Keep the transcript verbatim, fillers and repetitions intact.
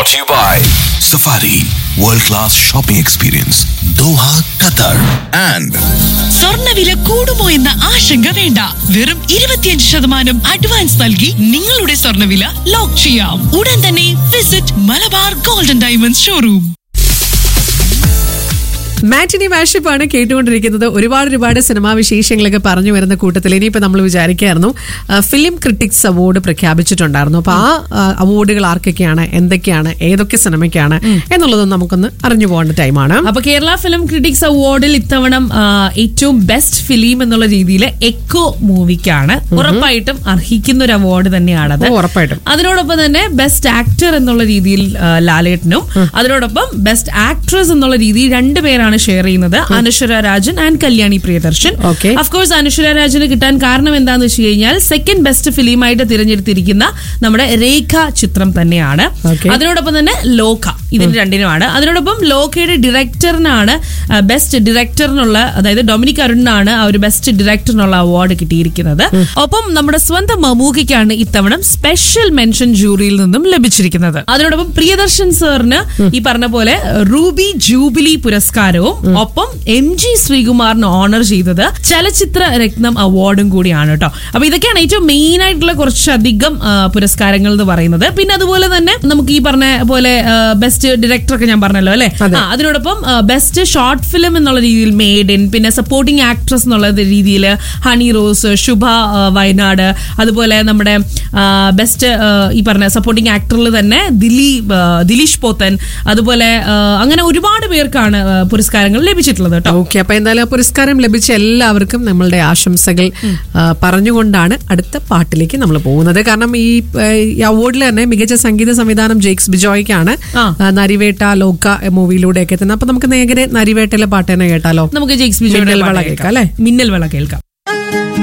brought to you by Safari World Class Shopping Experience, Doha, Qatar, and സ്വർണ്ണവില കൂടുമോ എന്ന ആശങ്ക വേണ്ട. വെറും ഇരുപത്തിയഞ്ച് ശതമാനം അഡ്വാൻസ് നൽകി നിങ്ങളുടെ സ്വർണ്ണവില ലോക്ക് ചെയ്യാം. ഉടൻ തന്നെ visit Malabar golden diamonds showroom. മാറ്റിനി മാഷപ്പാണ് കേട്ടുകൊണ്ടിരിക്കുന്നത്. ഒരുപാട് ഒരുപാട് സിനിമാ വിശേഷങ്ങളൊക്കെ പറഞ്ഞു വരുന്ന കൂട്ടത്തിൽ ഇനിയിപ്പോൾ നമ്മൾ വിചാരിക്കായിരുന്നു ഫിലിം ക്രിട്ടിക്സ് അവാർഡ് പ്രഖ്യാപിച്ചിട്ടുണ്ടായിരുന്നു. അപ്പൊ ആ അവാർഡുകൾ ആർക്കൊക്കെയാണ്, എന്തൊക്കെയാണ്, ഏതൊക്കെ സിനിമയ്ക്കാണ് എന്നുള്ളതൊന്നും നമുക്കൊന്ന് അറിഞ്ഞു പോകേണ്ട ടൈമാണ്. അപ്പൊ കേരള ഫിലിം ക്രിട്ടിക്സ് അവാർഡിൽ ഇത്തവണ ഏറ്റവും ബെസ്റ്റ് ഫിലിം എന്നുള്ള രീതിയിൽ എക്കോ മൂവിക്കാണ് ഉറപ്പായിട്ടും അർഹിക്കുന്ന ഒരു അവാർഡ് തന്നെയാണത്. ഉറപ്പായിട്ടും. അതിനോടൊപ്പം തന്നെ ബെസ്റ്റ് ആക്ടർ എന്നുള്ള രീതിയിൽ ലാലേട്ടനും, അതിനോടൊപ്പം ബെസ്റ്റ് ആക്ട്രസ് എന്നുള്ള രീതിയിൽ രണ്ടുപേരാണ് ഷെയർ ചെയ്യുന്നത്, അനശ്വര രാജൻ ആൻഡ് കല്യാണി പ്രിയദർശൻ. അഫ്കോഴ്സ് അനശ്വര രാജന് കിട്ടാൻ കാരണം എന്താന്ന് വെച്ച് കഴിഞ്ഞാൽ സെക്കൻഡ് ബെസ്റ്റ് ഫിലിമായിട്ട് തിരഞ്ഞെടുത്തിരിക്കുന്ന നമ്മുടെ രേഖ ചിത്രം തന്നെയാണ്. അതിനോടൊപ്പം തന്നെ ലോക, ഇതിന് രണ്ടിനുമാണ്. അതിനോടൊപ്പം ലോകയുടെ ഡയറക്ടറിനാണ് ബെസ്റ്റ് ഡയറക്ടറിനുള്ള, അതായത് ഡൊമിനിക് അരുണിനാണ് ആ ഒരു ബെസ്റ്റ് ഡയറക്ടറിനുള്ള അവാർഡ് കിട്ടിയിരിക്കുന്നത്. ഒപ്പം നമ്മുടെ സ്വന്തം മമ്മൂക്കയ്ക്കാണ് ഇത്തവണ സ്പെഷ്യൽ മെൻഷൻ ജൂറിയിൽ നിന്നും ലഭിച്ചിരിക്കുന്നത്. അതിനോടൊപ്പം പ്രിയദർശൻ സാറിന് ഈ പറഞ്ഞ പോലെ റൂബി ജൂബിലി പുരസ്കാരവും ഒപ്പം എം ജി ശ്രീകുമാറിന് ഓണർ ചെയ്തത് ചലച്ചിത്ര രത്നം അവാർഡും കൂടിയാണ് കേട്ടോ. അപ്പൊ ഇതൊക്കെയാണ് ഏറ്റവും മെയിൻ ആയിട്ടുള്ള കുറച്ചധികം പുരസ്കാരങ്ങൾ എന്ന് പറയുന്നത്. പിന്നെ അതുപോലെ തന്നെ നമുക്ക് ഈ പറഞ്ഞ പോലെ ബെസ്റ്റ് ഡയറക്ടർ ഒക്കെ ഞാൻ പറഞ്ഞല്ലോ അല്ലെ, അതിനോടൊപ്പം ബെസ്റ്റ് ഷോർട്ട് ഫിലിം എന്നുള്ള രീതിയിൽ മെയ്ഡ് ഇൻ, പിന്നെ സപ്പോർട്ടിംഗ് ആക്ട്രസ് എന്നുള്ള രീതിയിൽ ഹണി റോസ്, ശുഭ വയനാട്, അതുപോലെ നമ്മുടെ ബെസ്റ്റ് ഈ പറഞ്ഞ സപ്പോർട്ടിംഗ് ആക്ടറിൽ തന്നെ ദിലീപ് ദിലീഷ് പോത്തൻ, അതുപോലെ അങ്ങനെ ഒരുപാട് പേർക്കാണ് പുരസ്കാരങ്ങൾ ലഭിച്ചിട്ടുള്ളത് കേട്ടോ. ഓക്കെ, അപ്പൊ എന്തായാലും പുരസ്കാരം ലഭിച്ച എല്ലാവർക്കും നമ്മളുടെ ആശംസകൾ പറഞ്ഞുകൊണ്ടാണ് അടുത്ത പാട്ടിലേക്ക് നമ്മൾ പോകുന്നത്. കാരണം ഈ അവാർഡിൽ തന്നെ മികച്ച സംഗീത സംവിധാനം ജെയ്ക്സ് ബിജോയ്ക്കാണ്. നരിവേട്ട, ലോക മൂവിയിലൂടെയൊക്കെ തന്നെ. അപ്പൊ നമുക്ക് നേരെ നരിവേട്ടയിലെ പാട്ട് തന്നെ കേട്ടാലോ? നമുക്ക് ജെയ്ക്സ് ബിജോയുടെ കേൾക്കാം അല്ലെ, മിന്നൽ വള കേൾക്കാം.